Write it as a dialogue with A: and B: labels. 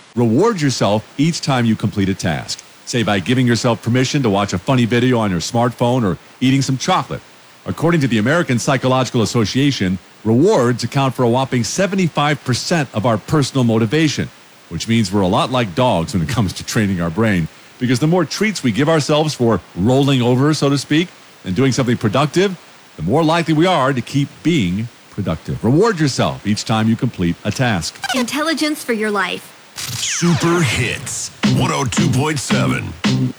A: Reward yourself each time you complete a task. Say by giving yourself permission to watch a funny video on your smartphone or eating some chocolate. According to the American Psychological Association, rewards account for a whopping 75% of our personal motivation, which means we're a lot like dogs when it comes to training our brain, because the more treats we give ourselves for rolling over, so to speak, and doing something productive, the more likely we are to keep being productive. Reward yourself each time you complete a task.
B: Intelligence for your life.
C: Super Hits 102.7.